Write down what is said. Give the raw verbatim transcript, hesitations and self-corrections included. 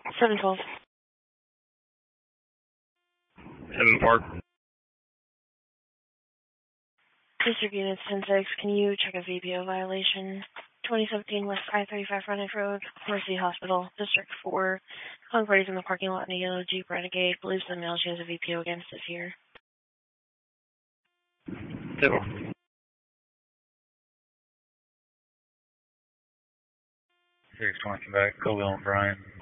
seven twelve. Heaven Park. District Unit ten six, can you check a V P O violation? twenty seventeen West I thirty-five Frontage Road, Mercy Hospital, District four. Calling parties in the parking lot in a yellow Jeep Renegade. Believes the male she has a V P O against is here. Two. six twenty back, Colville and Brian.